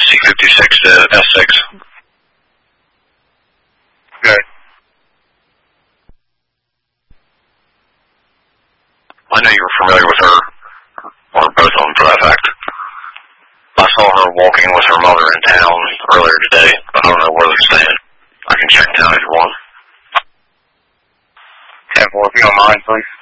C56 to S6. Good. I know you were familiar with her, or both of them for that fact. I saw her walking with her mother in town earlier today, but I don't know where they're staying. I can check now if you want. 10-4, if you don't mind, please.